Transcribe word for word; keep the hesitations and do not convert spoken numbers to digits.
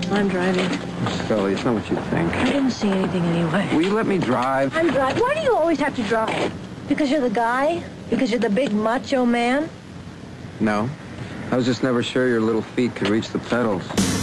I'm driving. Scully, it's not what you think. I didn't see anything anyway. Will you let me drive? I'm driving. Why do you always have to drive? Because you're the guy? Because you're the big macho man? No. I was just never sure your little feet could reach the pedals.